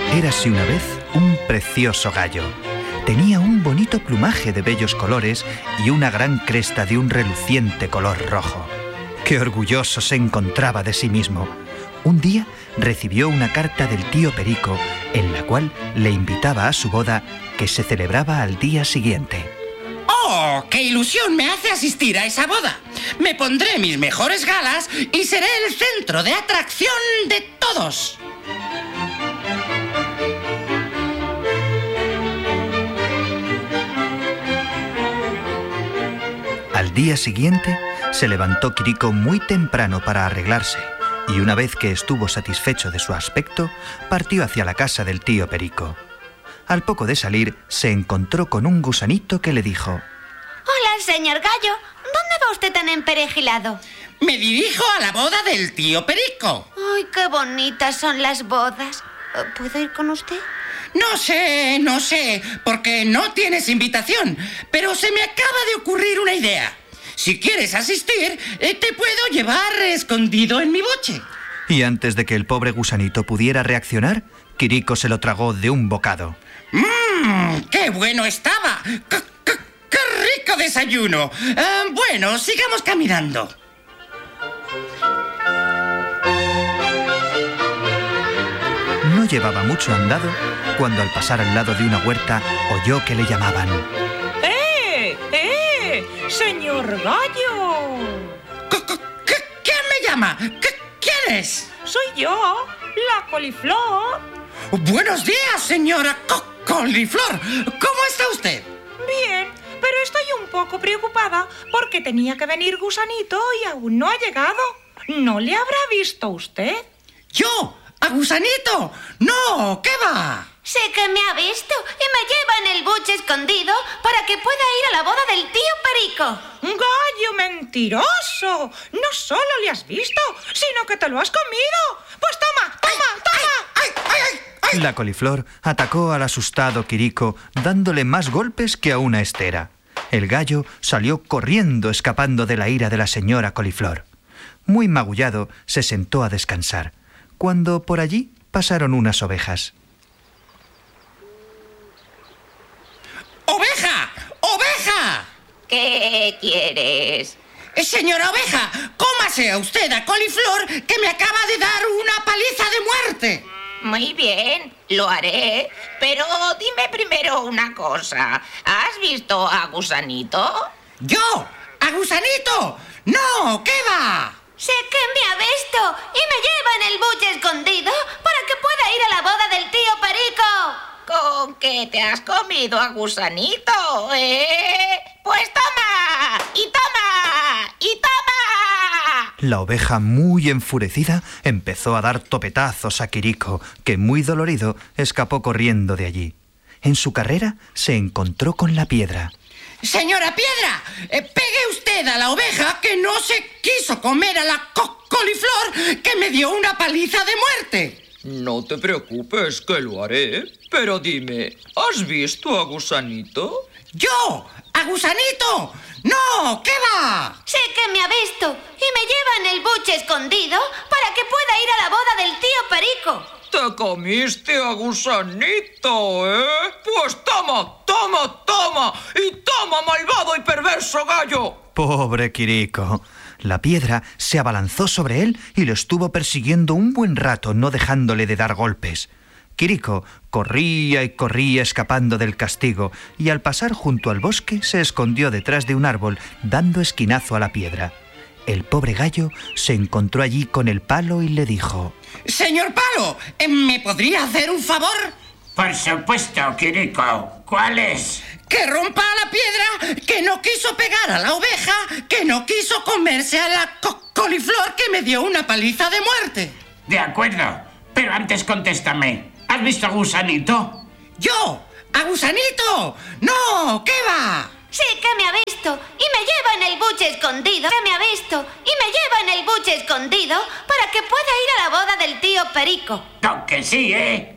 Érase una vez un precioso gallo. Tenía un bonito plumaje de bellos colores y una gran cresta de un reluciente color rojo. ¡Qué orgulloso se encontraba de sí mismo! Un día recibió una carta del tío Perico en la cual le invitaba a su boda que se celebraba al día siguiente. ¡Oh, qué ilusión me hace asistir a esa boda! Me pondré mis mejores galas y seré el centro de atracción de todos. Al día siguiente se levantó Quirico muy temprano para arreglarse y una vez que estuvo satisfecho de su aspecto, partió hacia la casa del tío Perico. Al poco de salir, se encontró con un gusanito que le dijo: Hola, señor Gallo. ¿Dónde va usted tan emperejilado? Me dirijo a la boda del tío Perico. Ay, qué bonitas son las bodas. ¿Puedo ir con usted? No sé, porque no tienes invitación, pero se me acaba de ocurrir una idea. Si quieres asistir, te puedo llevar escondido en mi boche. Y antes de que el pobre gusanito pudiera reaccionar, Quirico se lo tragó de un bocado. ¡Qué bueno estaba! ¡Qué rico desayuno! Bueno, sigamos caminando. No llevaba mucho andado cuando al pasar al lado de una huerta oyó que le llamaban. ¡Señor Gallo! ¿Quién me llama? ¿Quién es? Soy yo, la coliflor. Buenos días, señora Coliflor. ¿Cómo está usted? Bien, pero estoy un poco preocupada porque tenía que venir Gusanito y aún no ha llegado. ¿No le habrá visto usted? ¿Yo? ¿A Gusanito? No, ¿qué va? Sé que me ha visto y me lleva en el buche escondido para que pueda ir a la boda del tío Perico. ¡Gallo mentiroso! No solo le has visto, sino que te lo has comido. Pues toma. ¡Ay! La coliflor atacó al asustado Quirico dándole más golpes que a una estera. El gallo salió corriendo escapando de la ira de la señora coliflor. Muy magullado se sentó a descansar, cuando por allí pasaron unas ovejas. ¡Oveja! ¡Oveja! ¿Qué quieres? Señora oveja, cómase a usted a Coliflor que me acaba de dar una paliza de muerte. Muy bien, lo haré, pero dime primero una cosa. ¿Has visto a Gusanito? ¿Yo? ¿A Gusanito? ¡No! ¿Qué va? Sé que me ha visto y me lleva en el buche escondido para que pueda ir a la boda del tío Perico. ¿Con qué te has comido a Gusanito, Pues toma, y toma, y toma. La oveja, muy enfurecida, empezó a dar topetazos a Quirico, que muy dolorido escapó corriendo de allí. En su carrera se encontró con la piedra. Señora Piedra, pegue usted a la oveja que no se quiso comer a la coliflor que me dio una paliza de muerte. No te preocupes, que lo haré. Pero dime, ¿has visto a Gusanito? ¿Yo? ¿A Gusanito? ¡No! ¿Qué va? Sé que me ha visto y me lleva en el buche escondido para que pueda ir a la boda del tío Perico. ¿Te comiste a Gusanito, Pues toma. Y toma, malvado y perverso gallo. ¡Pobre Quirico! La piedra se abalanzó sobre él y lo estuvo persiguiendo un buen rato, no dejándole de dar golpes. Quirico corría y corría escapando del castigo y al pasar junto al bosque se escondió detrás de un árbol dando esquinazo a la piedra. El pobre gallo se encontró allí con el palo y le dijo: Señor Palo, ¿me podría hacer un favor? Por supuesto, Quirico. ¿Cuál es? Que rompa la piedra, que no quiso pegar a la oveja, que no quiso comerse a la coliflor que me dio una paliza de muerte. De acuerdo, pero antes contéstame. ¿Has visto a Gusanito? ¿Yo? ¿A Gusanito? ¡No! ¿Qué va? Sí que me ha visto y me lleva en el buche escondido. Que me ha visto y me lleva en el buche escondido para que pueda ir a la boda del tío Perico. No, que sí,